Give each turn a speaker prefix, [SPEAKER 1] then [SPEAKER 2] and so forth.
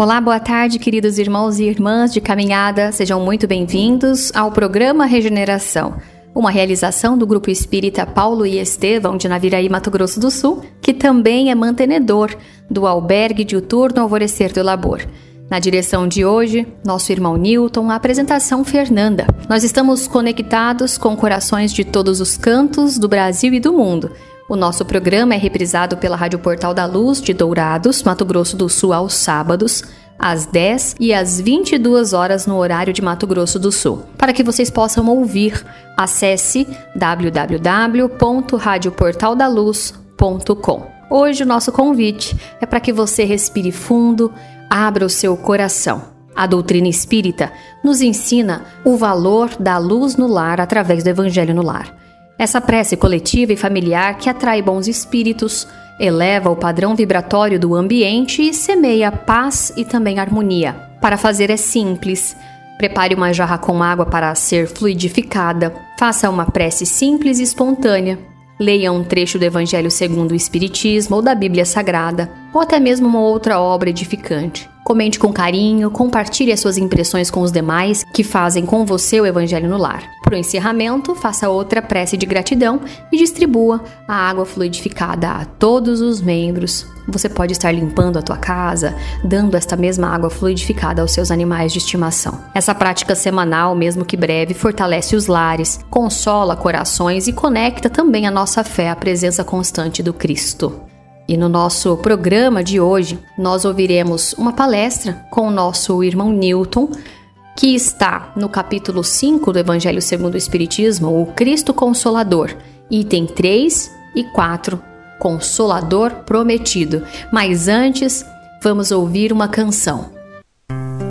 [SPEAKER 1] Olá, boa tarde, queridos irmãos e irmãs de caminhada. Sejam muito bem-vindos ao programa Regeneração, uma realização do Grupo Espírita Paulo e Estevão de Naviraí, Mato Grosso do Sul, que também é mantenedor do Albergue Diuturno Alvorecer do Labor. Na direção de hoje, nosso irmão Newton, a apresentação Fernanda. Nós estamos conectados com corações de todos os cantos do Brasil e do mundo. O nosso programa é reprisado pela Rádio Portal da Luz de Dourados, Mato Grosso do Sul, aos sábados, às 10 e às 22 horas no horário de Mato Grosso do Sul. Para que vocês possam ouvir, acesse www.radioportaldaluz.com. Hoje o nosso convite é para que você respire fundo, abra o seu coração. A doutrina espírita nos ensina o valor da luz no lar através do Evangelho no Lar. Essa prece coletiva e familiar que atrai bons espíritos, eleva o padrão vibratório do ambiente e semeia paz e também harmonia. Para fazer é simples. Prepare uma jarra com água para ser fluidificada. Faça uma prece simples e espontânea. Leia um trecho do Evangelho segundo o Espiritismo ou da Bíblia Sagrada, ou até mesmo uma outra obra edificante. Comente com carinho, compartilhe as suas impressões com os demais que fazem com você o Evangelho no Lar. Para o encerramento, faça outra prece de gratidão e distribua a água fluidificada a todos os membros. Você pode estar limpando a tua casa, dando esta mesma água fluidificada aos seus animais de estimação. Essa prática semanal, mesmo que breve, fortalece os lares, consola corações e conecta também a nossa fé à presença constante do Cristo. E no nosso programa de hoje, nós ouviremos uma palestra com o nosso irmão Newton, que está no capítulo 5 do Evangelho segundo o Espiritismo, o Cristo Consolador, item 3 e 4, Consolador Prometido. Mas antes, vamos ouvir uma canção.